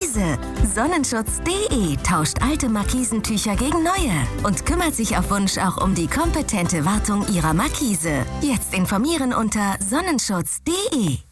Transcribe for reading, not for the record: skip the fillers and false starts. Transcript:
Markise. Sonnenschutz.de tauscht alte Markisentücher gegen neue und kümmert sich auf Wunsch auch um die kompetente Wartung Ihrer Markise. Jetzt informieren unter Sonnenschutz.de.